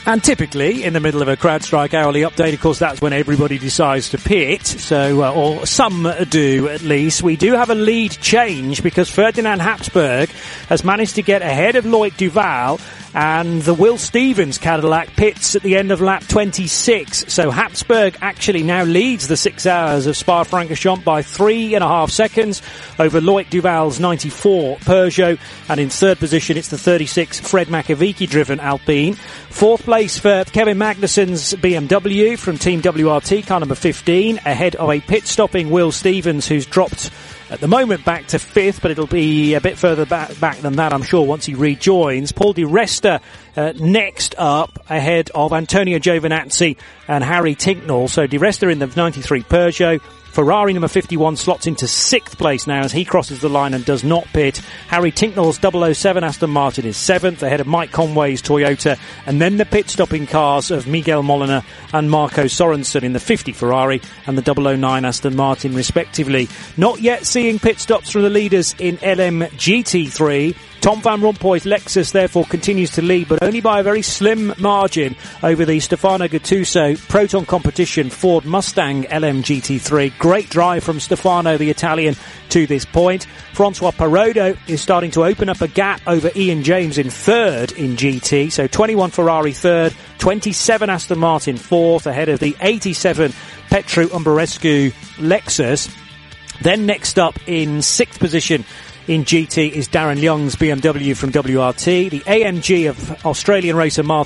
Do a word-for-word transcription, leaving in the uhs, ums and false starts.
And typically, in the middle of a CrowdStrike hourly update, of course, that's when everybody decides to pit. So, uh, or some do at least. We do have a lead change because Ferdinand Habsburg has managed to get ahead of Loic Duval, and the Will Stevens Cadillac pits at the end of lap twenty-six. So Habsburg actually now leads the six hours of Spa-Francorchamps by three and a half seconds over Loic Duval's ninety-four Peugeot. And in third position, it's the thirty-six Fred Makovicky-driven Alpine. Fourth place for Kevin Magnussen's B M W from Team W R T, car number fifteen, ahead of a pit-stopping Will Stevens, who's dropped at the moment back to fifth, but it'll be a bit further back, back than that, I'm sure, once he rejoins. Paul Di Resta uh, next up, ahead of Antonio Giovinazzi and Harry Tincknell. So Di Resta in the ninety-three Peugeot. Ferrari number fifty-one slots into sixth place now as he crosses the line and does not pit. Harry Tincknell's double oh seven Aston Martin is seventh, ahead of Mike Conway's Toyota, and then the pit-stopping cars of Miguel Molina and Marco Sorensen in the fifty Ferrari and the double oh nine Aston Martin, respectively. Not yet seeing pit stops from the leaders in L M G T three. Tom Van Rompuy's Lexus, therefore, continues to lead, but only by a very slim margin over the Stefano Gattuso Proton Competition Ford Mustang L M G T three. Great drive from Stefano, the Italian, to this point. Francois Perrodo is starting to open up a gap over Ian James in third in G T. So twenty-one Ferrari third, twenty-seven Aston Martin fourth, ahead of the eighty-seven Petru Umberescu Lexus. Then next up in sixth position in G T is Darren Young's B M W from W R T. The A M G of Australian racer Martin